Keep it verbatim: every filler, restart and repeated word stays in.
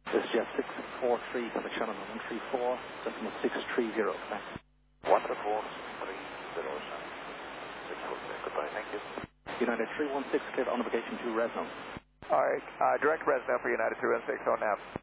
This is Jet six four three, contact channel one three four, decimal six three zero. one four three zero seven. six four three, goodbye, thank you. United three one six, cleared on navigation to Resno. Alright, uh, direct Resno for United three one six on nav.